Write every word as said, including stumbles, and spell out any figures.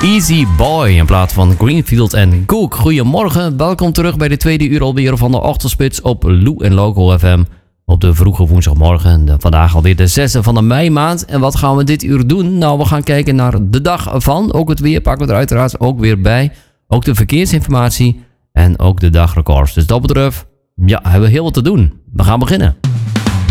Easy Boy in plaats van Greenfield en Cook. Goedemorgen, welkom terug bij de tweede uur alweer van de Ochtendspits op Lou en Local F M. Op de vroege woensdagmorgen, vandaag alweer de zesde van de meimaand. En wat gaan we dit uur doen? Nou, we gaan kijken naar de dag van. Ook het weer pakken we er uiteraard ook weer bij. Ook de verkeersinformatie en ook de dagrecords. Dus dat betreft, ja, hebben we heel wat te doen. We gaan beginnen.